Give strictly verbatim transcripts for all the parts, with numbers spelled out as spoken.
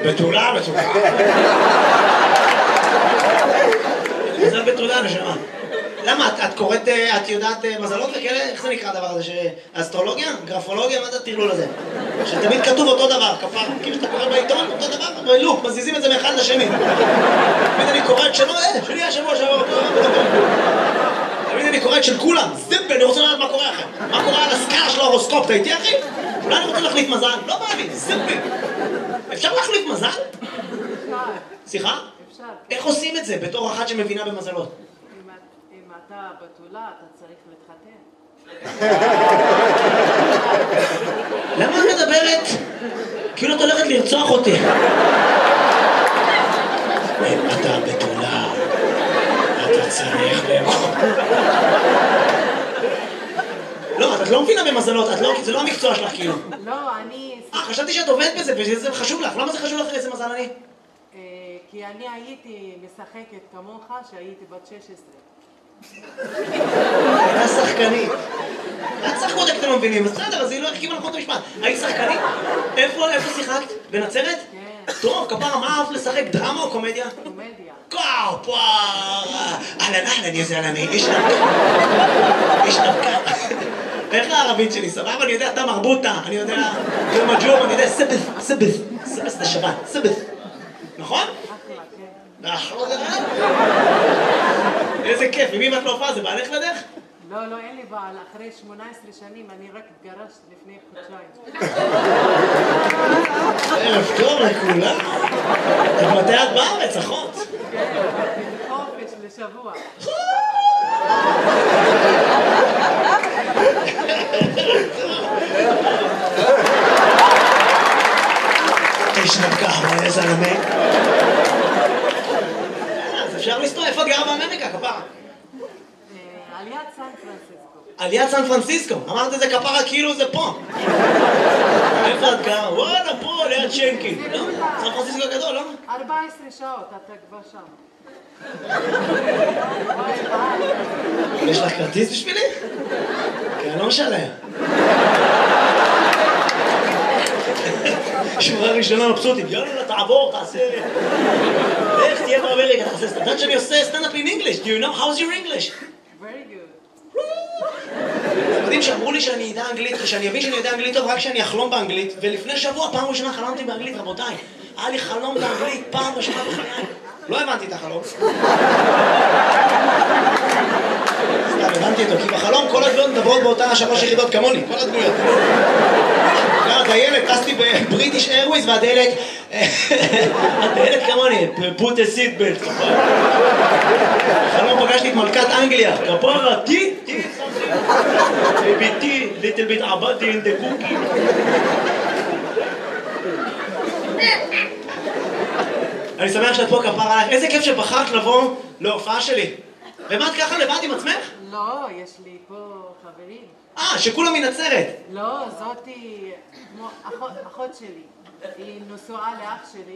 בתולה, בתולה. מזל בתולה, נשמה. למה? את, את קוראת, את יודעת מזלות וכאלה? איך זה נקרא הדבר הזה? אסטרולוגיה? גרפולוגיה? מה זה הטרלול הזה? שתמיד כתוב אותו דבר, כפר. כאילו שאתה קורא בעיתון, אותו דבר, לוק, מזיזים את זה מאחד לשני. תמיד אני קוראת שלו, אה, שלי השבוע שעבר אותו. תמיד אני קוראת של כולם. זימבל, אני רוצה לדעת מה קורה לכם. מה קורה על הסקאלה של ההורוסקופ, אתה איתי אחי? אולי אני רוצה להחליף מזל? לא בא לי, זימבל. אפשר להחליף מזל? אפשר. סליחה? אפשר. איך עושים את זה בתור אחת שמבינה במזלות? אם אתה בתולה, אתה צריך להתחתן. למה את מדברת? כאילו את הולכת לרצוח אותי. אם אתה בתולה, אתה צריך לאכול. לא, את לא מבינה במזלות, זה לא המקצוע שלך כאילו. לא, אני... אה, חשבתי שאת עובדת בזה וזה חשוב לך. למה זה חשוב לך איזה מזל אני? כי אני הייתי משחקת כמוך שהייתי בת שש עשרה. הייתה שחקנית. את שחקות אתם לא מבינים, אז בסדר, אז היא לא החכימה נכון את המשפט. היית שחקנית? איפה, איפה שיחקת? בנצרת? כן. טוב, כפרה, מה אהבת לשחק? דרמה או קומדיה? קומדיה. קואו, פואר! אהלן, אהלן, יא זלמי, איש נבקה. איש נבקה. איך הערבית שלי? סבבה? אני יודע, אתה מרבוטה, אני יודע, יום הג'ור, אני יודע, סבס, סבס, סבס זה שבת, סבס. נכון? אחלה, כן. אחלה זה רע? איזה כיף, ומי ואת לא הופעה? זה בעלך לדך? לא, לא, אין לי בעל. אחרי שמונה עשרה שנים אני רק התגרשת לפני חודשיים. ערב טוב לכולם. את מתי את בארץ, אחות? כן, חופש לשבוע. איש נבקה, מה איזה נמק? אז אפשר לסתור, איפה את גרה באמריקה, כפרה? על יד סן פרנסיסקו. על יד סן פרנסיסקו, אמרת את זה כפרה כאילו זה פה. איפה את גרה? וואלה, פה, ליד שנקי. סן פרנסיסקו גדול, לא? ארבע עשרה שעות, אתה כבר שם. יש לך כרטיס בשבילי? כי אני לא משלם. שורה ראשונה מבסוטית, יאללה, תעבור, תעשה... איך תהיה באמריקה, תעשה... אתה יודעת שאני עושה סטנדאפ in English? Do you know? How's your English? Very good. אתם יודעים שאמרו לי שאני יודע אנגלית, ושאני אבין שאני יודע אנגלית טוב רק כשאני אחלום באנגלית, ולפני שבוע, פעם ראשונה חלמתי באנגלית, רבותיי. היה לי חלום באנגלית, פעם ראשונה בחיי. לא הבנתי את החלום. סתם, הבנתי אותו, כי בחלום כל הדמויות מדברות באותה שלוש יחידות כמוני, כל הדמויות. הדיילת, טסתי בבריטיש איירוויז והדיילת, הדיילת כמוני, put a seat belt, כפרה. בחלום פגשתי את מלכת אנגליה, כפרה, טי, טי, ביתי, little bit עבדתי in the cookie. אני שמח שאת פה כפרה עליך, איזה כיף שבחרת לבוא להופעה שלי. ומה את ככה לבד עם עצמך? לא, יש לי פה חברים. אה, שכולם מנצרת. לא, זאתי כמו אחות, אחות שלי. היא נשואה לאח שלי.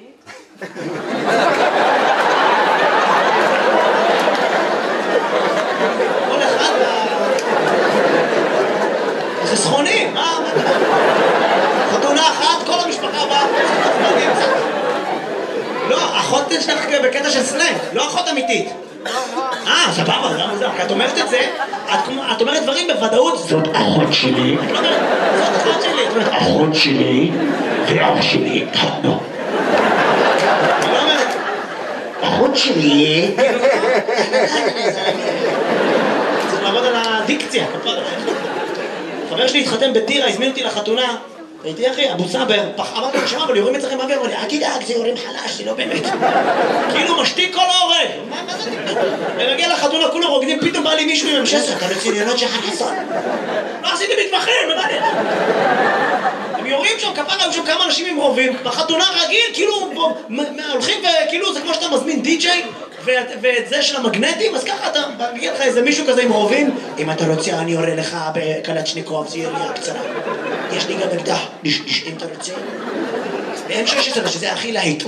כל אחד... זה סכונים, מה? חתונה אחת, כל המשפחה באה. לא, אחות שלך בקטע של סלנג, לא אחות אמיתית. אה, סבבה, למה זה? את אומרת את זה, את אומרת דברים בוודאות. זאת אחות שלי. את לא אומרת, זאת אחות שלי. את אומרת, אחות שלי ואח שלי התחתנו. את לא אומרת, אחות שלי. צריך לעבוד על הדיקציה. חבר שלי התחתן בטירה, הזמין אותי לחתונה. הייתי אחי, אבו סאבר, אמרתי לו, שמה, אבל יורים אצלכם באוויר, אמר לי, אל תדאג, זה יורים חלש, זה לא באמת. כאילו משתיק כל ההורג. מה זה תקדם? ומגיע לחתונה, כולם רוקדים, פתאום בא לי מישהו עם המשסר, אתה רציניונות שחר חסון. לא עשיתי מתמחים, מה בא לי? הם יורים שם, כפרה, היו שם כמה אנשים עם רובים, בחתונה רגיל, כאילו, הולכים וכאילו, זה כמו שאתה מזמין די-ג'יי, ואת זה של המגנטים, אז ככה אתה מגיע לך איזה מישהו כזה עם רובים, אם אתה רוצה, אני יורה לך בקלצ'ניקוב, זה ירייה קצרה. יש לי גם אקדח, אם אתה רוצה. ואין שש עשרה, שזה הכי להיט.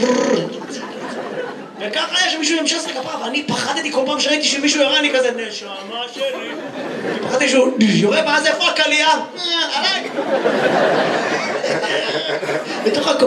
וככה היה שמישהו עם שש עשרה כפרה, ואני פחדתי כל פעם שראיתי שמישהו יורה, אני כזה, נשמה שלי. פחדתי שהוא יורה, ואז איפה הקלייה? עליי. בתוך